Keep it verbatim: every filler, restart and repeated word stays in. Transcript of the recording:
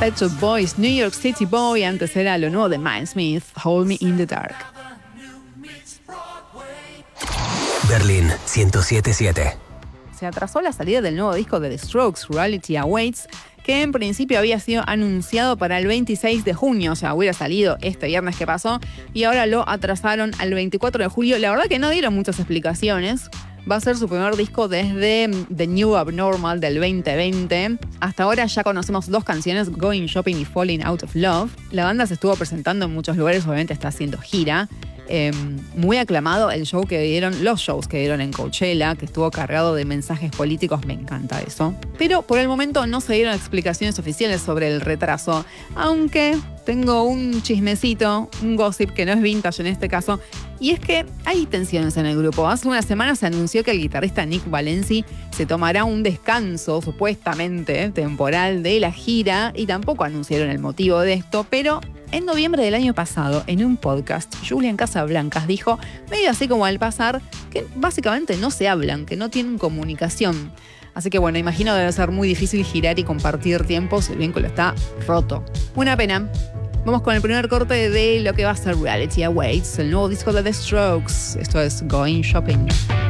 Pet Shop Boys, New York City Boy. Antes era lo nuevo de Miles Smith, Hold Me in the Dark. Berlín ciento siete punto siete. Se atrasó la salida del nuevo disco de The Strokes, Reality Awaits, que en principio había sido anunciado para el veintiséis de junio, o sea, hubiera salido este viernes que pasó, y ahora lo atrasaron al veinticuatro de julio. La verdad que no dieron muchas explicaciones. Va a ser su primer disco desde The New Abnormal del veinte veinte. Hasta ahora ya conocemos dos canciones, Going Shopping y Falling Out of Love. La banda se estuvo presentando en muchos lugares, obviamente está haciendo gira. Eh, muy aclamado el show que dieron, los shows que dieron en Coachella, que estuvo cargado de mensajes políticos, me encanta eso. Pero por el momento no se dieron explicaciones oficiales sobre el retraso, aunque tengo un chismecito, un gossip que no es vintage en este caso, y es que hay tensiones en el grupo. Hace unas semanas se anunció que el guitarrista Nick Valenci se tomará un descanso, supuestamente temporal, de la gira, y tampoco anunciaron el motivo de esto, pero en noviembre del año pasado, en un podcast, Julian Casablancas dijo, medio así como al pasar, que básicamente no se hablan, que no tienen comunicación. Así que bueno, imagino debe ser muy difícil girar y compartir tiempos, el vínculo está roto. Una pena. Vamos con el primer corte de lo que va a ser Reality Awaits, el nuevo disco de The Strokes. Esto es Going Shopping.